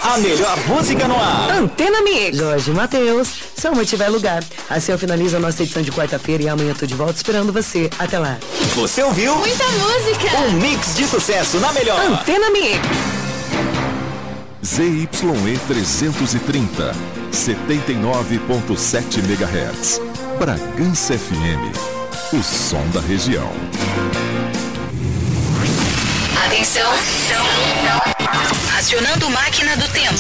A melhor música no ar. Antena Mix. Jorge Matheus, se o amor tiver lugar. Assim eu finalizo a nossa edição de quarta-feira e amanhã tô de volta esperando você. Até lá. Você ouviu? Muita música. Um mix de sucesso na melhor. Antena Mix. ZYE 330, 79.7 MHz. Bragança FM, o som da região. Atenção. Acionando máquina do tempo.